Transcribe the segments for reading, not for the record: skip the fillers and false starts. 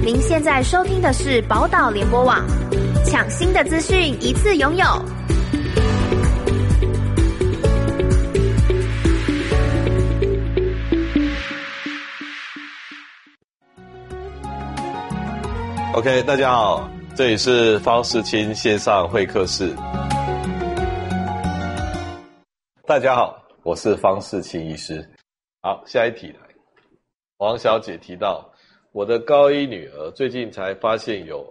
您现在收听的是宝岛联播网，抢新的资讯一次拥有。 OK， 大家好，这里是方世清线上会客室。大家好，我是方世清医师。好，下一题来。王小姐提到，我的高一女儿最近才发现有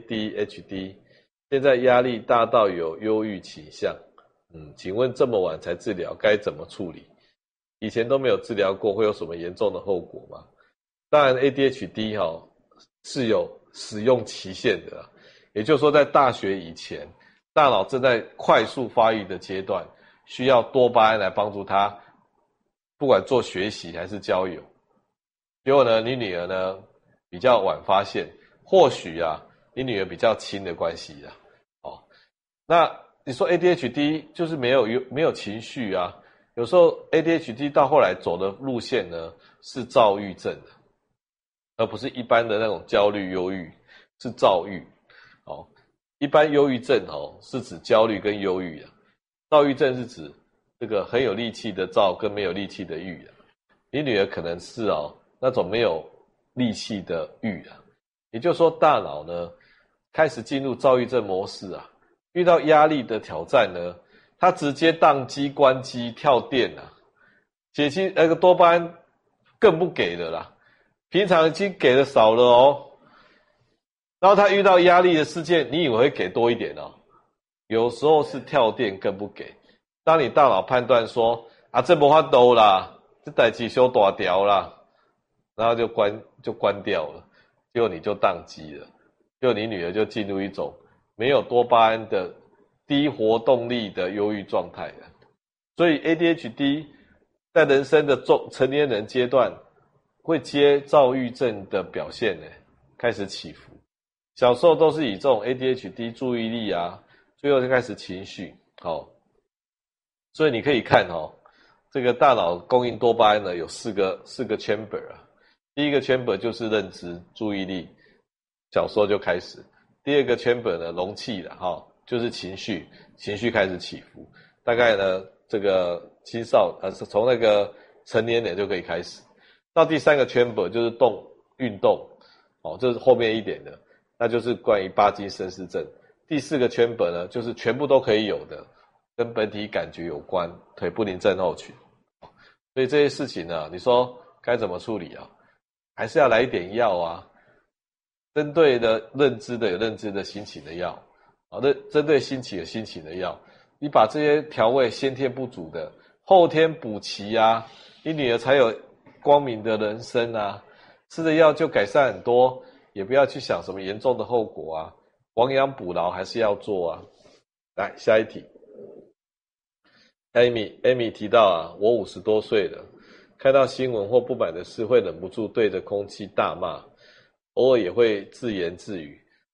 ADHD， 现在压力大到有忧郁倾向。请问这么晚才治疗，该怎么处理？以前都没有治疗过，会有什么严重的后果吗？当然 ADHD 是有使用期限的啦，也就是说在大学以前，大脑正在快速发育的阶段，需要多巴胺来帮助他，不管做学习还是交友。结果呢，你女儿呢比较晚发现，或许你女儿比较轻的关系那你说 ADHD 就是没有情绪啊，有时候 ADHD 到后来走的路线呢是躁郁症的，而不是一般的那种焦虑忧郁，是躁郁。一般忧郁症是指焦虑跟忧郁躁郁症是指这个很有力气的躁跟没有力气的郁你女儿可能是那种没有力气的郁也就是说大脑呢开始进入躁郁症模式遇到压力的挑战呢，它直接宕机关机跳电血清那个多巴胺更不给了啦，平常已经给的少了然后他遇到压力的事件，你以为会给多一点有时候是跳电更不给。当你大脑判断说这没法度啦，这事情小大条啦，然后就关掉了，结果你就宕机了，结果你女儿就进入一种没有多巴胺的低活动力的忧郁状态了。所以 ADHD 在人生的成年人阶段会接躁郁症的表现开始起伏。小时候都是以这种 ADHD 注意力最后就开始情绪所以你可以看这个大脑供应多巴胺呢有四个 chamber 第一个 chamber 就是认知注意力，小时候就开始。第二个 chamber 呢容器就是情绪开始起伏，大概呢这个从那个成年人就可以开始。到第三个 chamber 就是运动这是后面一点的，那就是关于巴金森氏症。第四个 chamber 呢就是全部都可以有的，跟本体感觉有关，腿不宁症候群。所以这些事情呢，你说该怎么处理还是要来一点药针对的认知的有认知的，心情的药针对心情有心情的药。你把这些调味先天不足的后天补齐你女儿才有光明的人生吃的药就改善很多，也不要去想什么严重的后果亡羊补牢还是要做来下一题。Amy 提到我50多岁了，看到新闻或不满的事会忍不住对着空气大骂，偶尔也会自言自语，